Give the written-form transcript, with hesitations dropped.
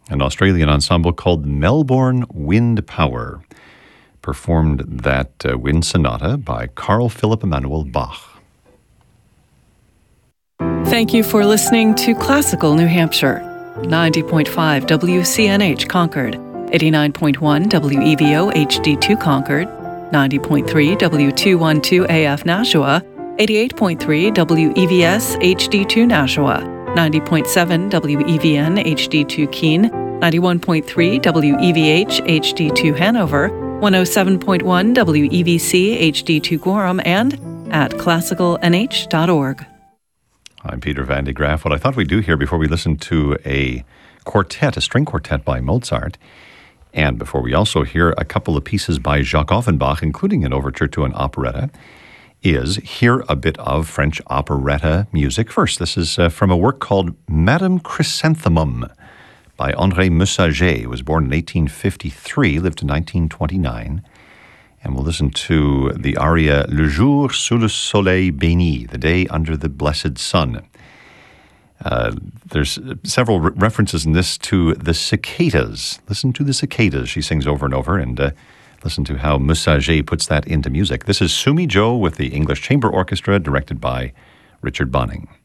an Australian ensemble called Melbourne Wind Power performed that wind sonata by Carl Philipp Emanuel Bach. Thank you for listening to Classical New Hampshire. 90.5 WCNH Concord, 89.1 WEVO HD2 Concord, 90.3 W212 AF Nashua, 88.3 WEVS HD2 Nashua, 90.7 WEVN HD2 Keene, 91.3 WEVH HD2 Hanover, 107.1 WEVC HD2 Gorham, and at classicalnh.org. I'm Peter Van de Graaff. What I thought we'd do here before we listen to a quartet, a string quartet by Mozart, and before we also hear a couple of pieces by Jacques Offenbach, including an overture to an operetta, is hear a bit of French operetta music. First, this is from a work called Madame Chrysanthemum by André Messager, who was born in 1853, lived to 1929. And we'll listen to the aria Le jour sous le soleil béni, the day under the blessed sun. There's several references in this to the cicadas. Listen to the cicadas, she sings over and over, and listen to how Messager puts that into music. This is Sumi Jo with the English Chamber Orchestra, directed by Richard Bonning.